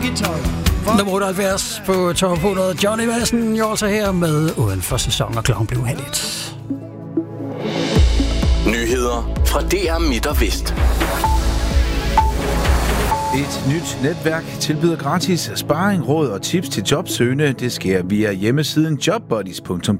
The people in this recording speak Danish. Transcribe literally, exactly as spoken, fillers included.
Nummer otteoghalvfjerds på top hundrede. Johnny Madsen, jo altså her med Uden for sæson, og klokken blev halv et. Nyheder fra D R Midt og Vest. Et nyt netværk tilbyder gratis sparring, råd og tips til jobsøgende. Det sker via hjemmesiden jobbuddies punktum